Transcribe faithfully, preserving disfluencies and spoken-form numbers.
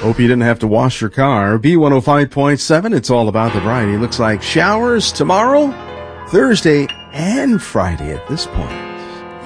Hope you didn't have to wash your car. B one oh five point seven, it's all about the variety. Looks like showers tomorrow, Thursday, and Friday at this point.